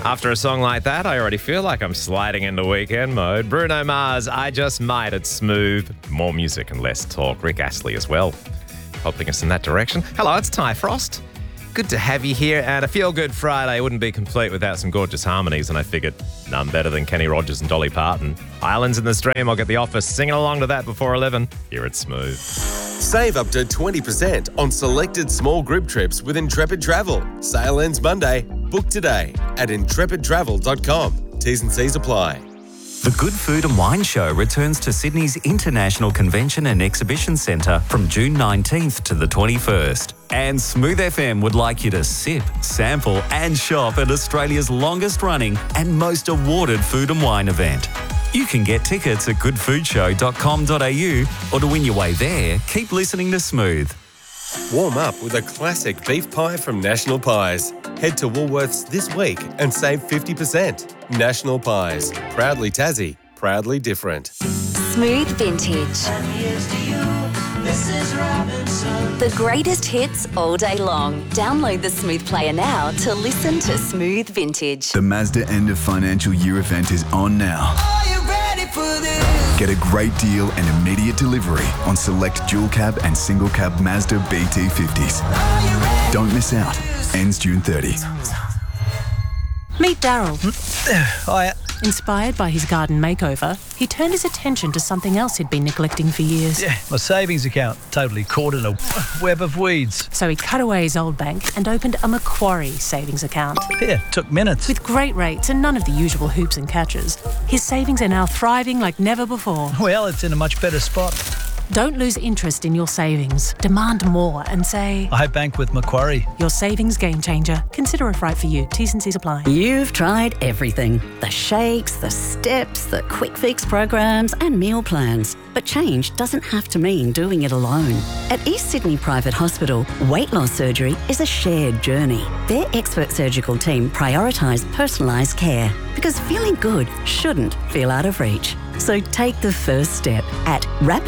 After a song like that, I already feel like I'm sliding into weekend mode. Bruno Mars, I Just Might at Smooth. More music and less talk. Rick Astley as well, helping us in that direction. Hello, it's Ty Frost. Good to have you here, and a feel-good Friday wouldn't be complete without some gorgeous harmonies, and I figured none better than Kenny Rogers and Dolly Parton. Islands in the Stream, I'll get the office singing along to that before 11. Here at Smooth. Save up to 20% on selected small group trips with Intrepid Travel. Sale ends Monday. Book today at intrepidtravel.com. T's and C's apply. The Good Food and Wine Show returns to Sydney's International Convention and Exhibition Centre from June 19th to the 21st. And Smooth FM would like you to sip, sample and shop at Australia's longest running and most awarded food and wine event. You can get tickets at goodfoodshow.com.au, or to win your way there, keep listening to Smooth. Warm up with a classic beef pie from National Pies. Head to Woolworths this week and save 50%. National Pies. Proudly Tassie. Proudly different. Smooth Vintage. The greatest hits all day long. Download the Smooth player now to listen to Smooth Vintage. The Mazda end of financial year event is on now. Are you ready for this? Get a great deal and immediate delivery on select dual cab and single cab Mazda BT50s. Don't miss out. Ends June 30. Meet Daryl. Hiya. Inspired by his garden makeover, he turned his attention to something else he'd been neglecting for years. Yeah, my savings account totally caught in a web of weeds. So he cut away his old bank and opened a Macquarie savings account. Yeah, took minutes. With great rates and none of the usual hoops and catches, his savings are now thriving like never before. Well, it's in a much better spot. Don't lose interest in your savings. Demand more and say, I bank with Macquarie. Your savings game changer. Consider if right for you. T's and C's apply. You've tried everything. The shakes, the steps, the quick fix programs and meal plans. But change doesn't have to mean doing it alone. At East Sydney Private Hospital, weight loss surgery is a shared journey. Their expert surgical team prioritise personalised care because feeling good shouldn't feel out of reach. So take the first step at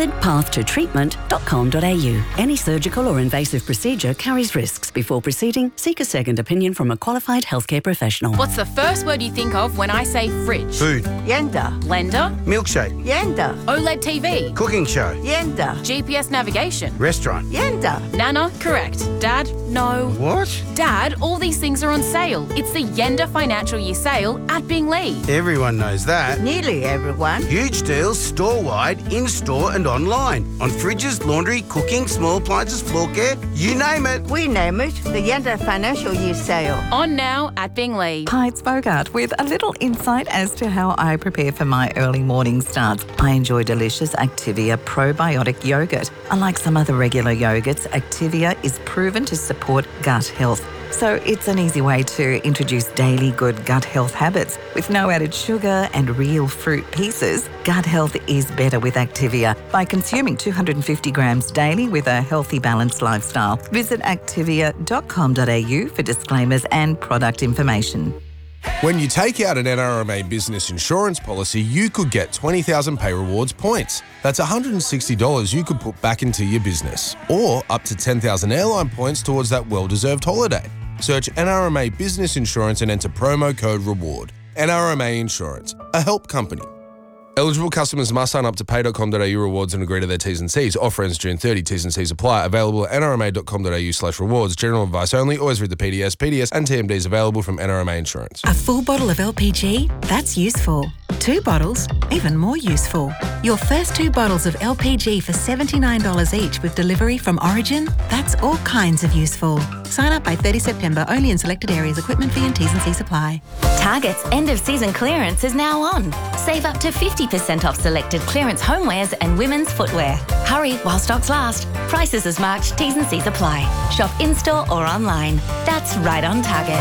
rapidpathtotreatment.com.au. Any surgical or invasive procedure carries risks. Before proceeding, seek a second opinion from a qualified healthcare professional. What's the first word you think of when I say fridge? Food. Yenda. Blender. Milkshake. Yenda. OLED TV. Cooking show. Yenda. GPS navigation. Restaurant. Yenda. Nana, correct. Dad, no. What? Dad, all these things are on sale. It's the Yenda Financial Year Sale at Binglee. Everyone knows that. Nearly everyone. Huge deals store-wide, in-store and online. On fridges, laundry, cooking, small appliances, floor care, you name it. We name it the Yenda Financial Year Sale. On now at Binglee. Hi, it's Bogart with a little insight as to how I prepare for my early morning starts. I enjoy delicious Activia probiotic yogurt. Unlike some other regular yogurts, Activia is proven to support gut health. So it's an easy way to introduce daily good gut health habits. With no added sugar and real fruit pieces, gut health is better with Activia by consuming 250 grams daily with a healthy, balanced lifestyle. Visit activia.com.au for disclaimers and product information. When you take out an NRMA business insurance policy, you could get 20,000 Pay Rewards points. That's $160 you could put back into your business, or up to 10,000 airline points towards that well-deserved holiday. Search NRMA Business Insurance and enter promo code REWARD. NRMA Insurance, a help company. Eligible customers must sign up to pay.com.au rewards and agree to their T's and C's. Offer ends June 30. T's and C's apply. Available at nrma.com.au/rewards. General advice only. Always read the PDS. PDS and TMDs available from NRMA Insurance. A full bottle of LPG? That's useful. 2 bottles? Even more useful. Your first 2 bottles of LPG for $79 each with delivery from Origin? That's all kinds of useful. Sign up by 30 September only in selected areas. Equipment fee and T's and C's apply. Target's end of season clearance is now on. Save up to 50% off selected clearance homewares and women's footwear. Hurry while stocks last. Prices as marked, T's and C's apply. Shop in-store or online. That's right on target.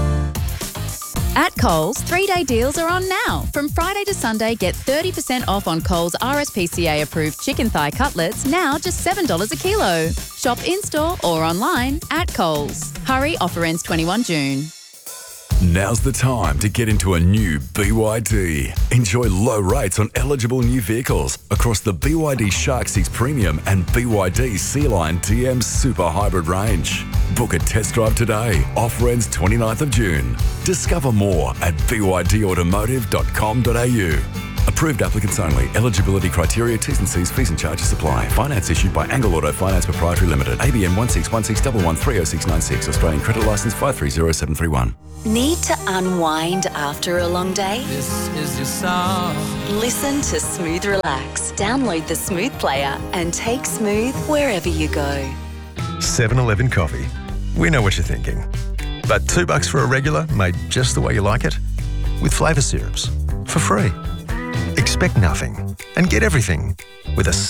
At Coles, 3-day deals are on now. From Friday to Sunday, get 30% off on Coles RSPCA approved chicken thigh cutlets, now just $7 a kilo. Shop in-store or online at Coles. Hurry, offer ends 21 June. Now's the time to get into a new BYD. Enjoy low rates on eligible new vehicles across the BYD Shark 6 Premium and BYD Sea-Line DM Super Hybrid range. Book a test drive today. Offer ends 29th of June. Discover more at bydautomotive.com.au. Approved applicants only. Eligibility criteria, T's and C's, fees and charges apply. Finance issued by Angle Auto Finance Proprietary Limited. ABN 161611130696. Australian Credit Licence 530731. Need to unwind after a long day? This is your song. Listen to Smooth Relax. Download the Smooth player and take Smooth wherever you go. 7-Eleven coffee. We know what you're thinking. But $2 for a regular made just the way you like it? With flavour syrups. For free. Expect nothing and get everything with a